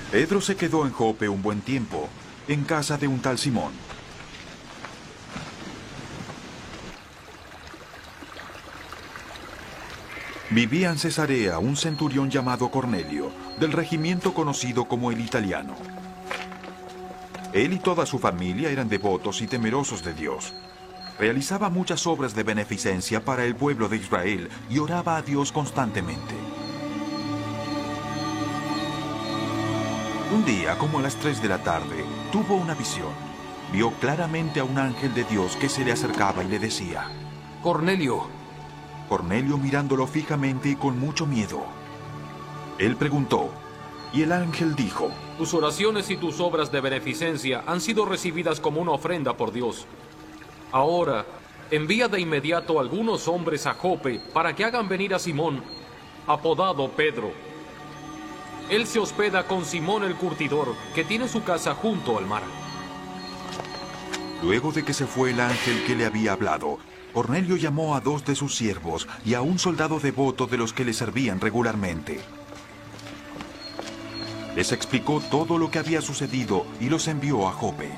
Pedro se quedó en Jope un buen tiempo, en casa de un tal Simón. Vivía en Cesarea un centurión llamado Cornelio, del regimiento conocido como el Italiano. Él y toda su familia eran devotos y temerosos de Dios. Realizaba muchas obras de beneficencia para el pueblo de Israel y oraba a Dios constantemente. Un día, como a las 3 de la tarde, tuvo una visión. Vio claramente a un ángel de Dios que se le acercaba y le decía: Cornelio. Cornelio mirándolo fijamente y con mucho miedo. Él preguntó, y el ángel dijo: Tus oraciones y tus obras de beneficencia han sido recibidas como una ofrenda por Dios. Ahora, envía de inmediato algunos hombres a Jope para que hagan venir a Simón, apodado Pedro. Él se hospeda con Simón el curtidor, que tiene su casa junto al mar. Luego de que se fue el ángel que le había hablado, Cornelio llamó a 2 de sus siervos y a un soldado devoto de los que le servían regularmente. Les explicó todo lo que había sucedido y los envió a Jope.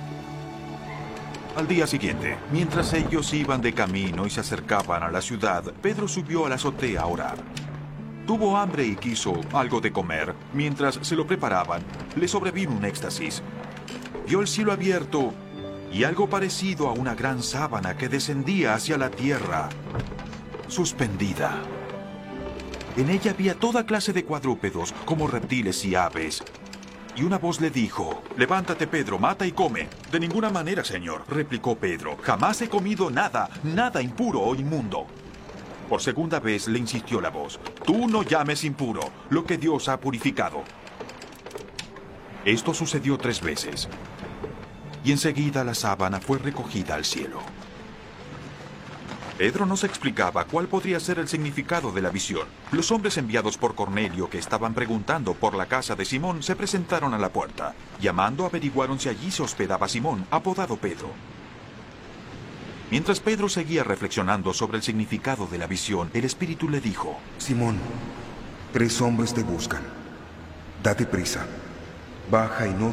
Al día siguiente, mientras ellos iban de camino y se acercaban a la ciudad, Pedro subió a la azotea a orar. Tuvo hambre y quiso algo de comer. Mientras se lo preparaban, le sobrevino un éxtasis. Vio el cielo abierto y algo parecido a una gran sábana que descendía hacia la tierra, suspendida. En ella había toda clase de cuadrúpedos, como reptiles y aves. Y una voz le dijo: «Levántate, Pedro, mata y come». «De ninguna manera, Señor», replicó Pedro. «Jamás he comido nada, nada impuro o inmundo». Por segunda vez le insistió la voz: «Tú no llames impuro lo que Dios ha purificado». Esto sucedió 3 veces. Y enseguida la sábana fue recogida al cielo. Pedro no se explicaba cuál podría ser el significado de la visión. Los hombres enviados por Cornelio, que estaban preguntando por la casa de Simón, se presentaron a la puerta. Llamando, averiguaron si allí se hospedaba Simón, apodado Pedro. Mientras Pedro seguía reflexionando sobre el significado de la visión, el Espíritu le dijo: Simón, 3 hombres te buscan. Date prisa. Baja y no